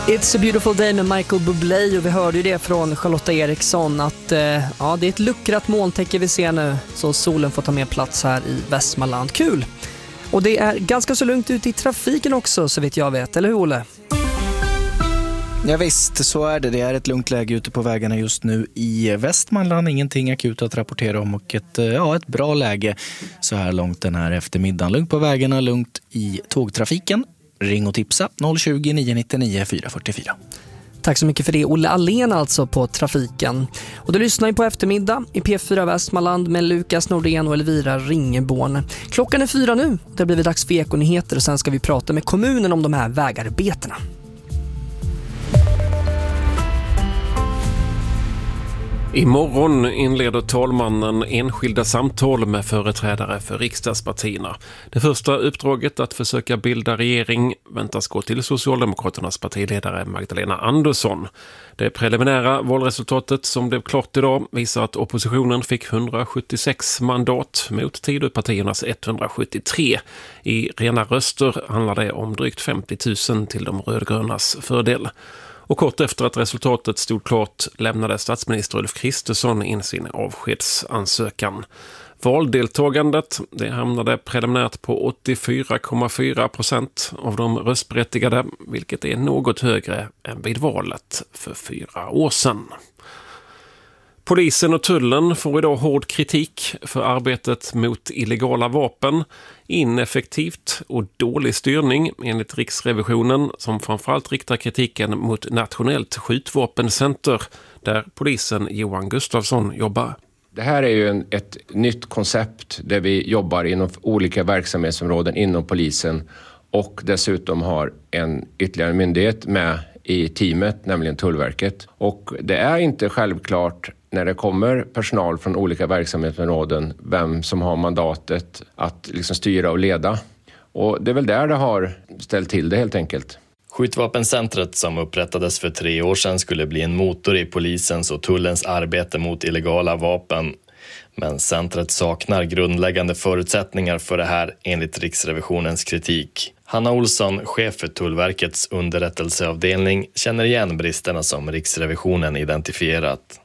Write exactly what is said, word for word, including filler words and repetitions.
It's a beautiful day med Michael Bublé, och vi hörde ju det från Charlotta Eriksson att eh, ja, det är ett luckrat molntäcke vi ser nu, så solen får ta mer plats här i Västmanland. Kul! Och det är ganska så lugnt ute i trafiken också, så vet jag vet, eller hur Olle? Ja visst, så är det. Det är ett lugnt läge ute på vägarna just nu i Västmanland. Ingenting akut att rapportera om och ett, ja, ett bra läge så här långt den här eftermiddagen. Lugnt på vägarna, lugnt i tågtrafiken. Ring och tipsa noll tjugo, nio nittionio, fyra fyrtiofyra. Tack så mycket för det. Olle Allén alltså på trafiken. Och du lyssnar ju på eftermiddag i P fyra Västmanland med Lukas Nordén och Elvira Ringeborn. Klockan är fyra nu. Det har blivit dags för Ekonyheter och sen ska vi prata med kommunen om de här vägarbetena. Imorgon inleder talmannen enskilda samtal med företrädare för riksdagspartierna. Det första uppdraget att försöka bilda regering väntas gå till Socialdemokraternas partiledare Magdalena Andersson. Det preliminära valresultatet som blev klart idag visar att oppositionen fick hundrasjuttiosex mandat mot Tidöpartiernas etthundrasjuttiotre. I rena röster handlar det om drygt femtio tusen till de rödgrönas fördel. Och kort efter att resultatet stod klart lämnade statsminister Ulf Kristersson in sin avskedsansökan. Valdeltagandet det hamnade preliminärt på åttiofyra komma fyra procent av de röstberättigade, vilket är något högre än vid valet för fyra år sedan. Polisen och tullen får idag hård kritik för arbetet mot illegala vapen, ineffektivt och dålig styrning enligt Riksrevisionen, som framförallt riktar kritiken mot Nationellt skjutvapencenter där polisen Johan Gustafsson jobbar. Det här är ju en, ett nytt koncept där vi jobbar inom olika verksamhetsområden inom polisen och dessutom har en ytterligare myndighet med i teamet, nämligen Tullverket. Och det är inte självklart när det kommer personal från olika verksamhetsområden vem som har mandatet att liksom styra och leda. Och det är väl där det har ställt till det helt enkelt. Skjutvapencentret som upprättades för tre år sedan skulle bli en motor i polisens och tullens arbete mot illegala vapen. Men centret saknar grundläggande förutsättningar för det här enligt Riksrevisionens kritik. Hanna Olsson, chef för Tullverkets underrättelseavdelning, känner igen bristerna som Riksrevisionen identifierat.